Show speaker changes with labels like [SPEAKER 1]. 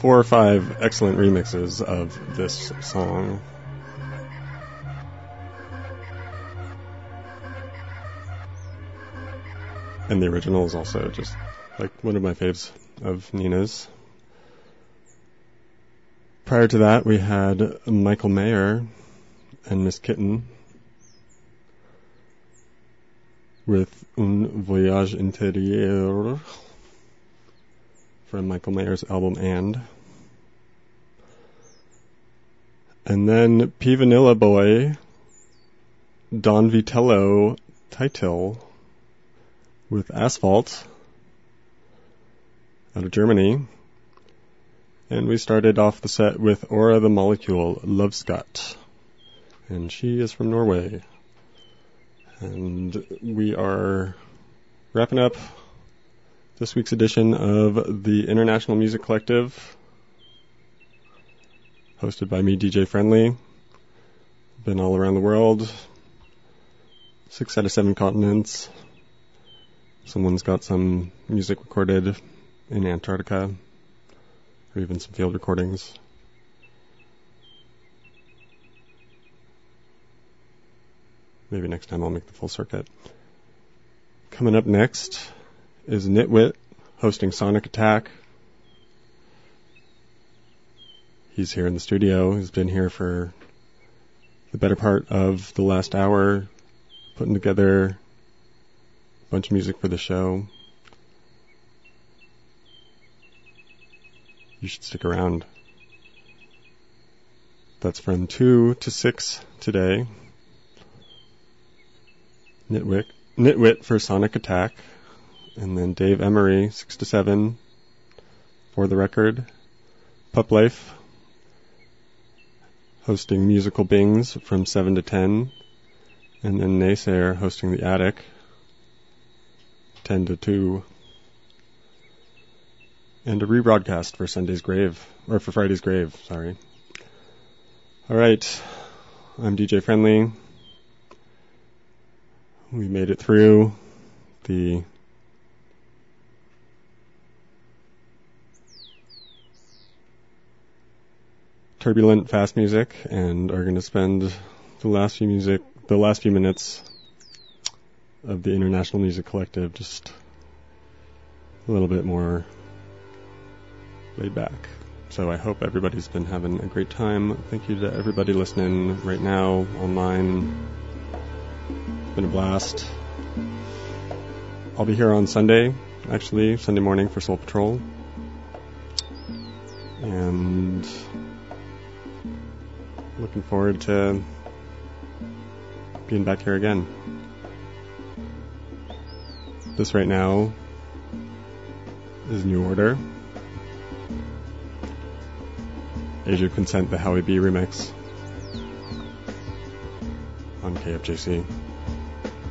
[SPEAKER 1] 4 or 5 excellent remixes of this song. And the original is also just like one of my faves of Nina's. Prior to that, we had Michael Mayer and Miss Kitten with Un Voyage Intérieur from Michael Mayer's album And then P. Vanilla Boy, Don Vitello Title with Asphalt out of Germany. And we started off the set with Aura the Molecule, Love Scott. And she is from Norway. And we are wrapping up this week's edition of the International Music Collective, hosted by me, DJ Friendly. Been all around the world, 6 out of 7 continents. Someone's got some music recorded in Antarctica, or even some field recordings. Maybe next time I'll make the full circuit. Coming up next is Nitwit hosting Sonic Attack. He's here in the studio. He's been here for the better part of the last hour, putting together a bunch of music for the show. You should stick around. That's from 2 to 6 today. Nitwit for Sonic Attack. And then Dave Emery, 6 to 7 for the record. Pup Life hosting Musical Bings from 7 to 10. And then Naysayer hosting The Attic, 10 to 2. And a rebroadcast for for Friday's Grave, sorry. Alright, I'm DJ Friendly. We made it through the turbulent fast music and are going to spend the last few minutes of the International Music Collective just a little bit more laid back. So I hope everybody's been having a great time. Thank you to everybody listening right now, online. It's been a blast. I'll be here on Sunday morning for Soul Patrol. And looking forward to being back here again. This right now is New Order. Age of Consent, the Howie B remix on KFJC.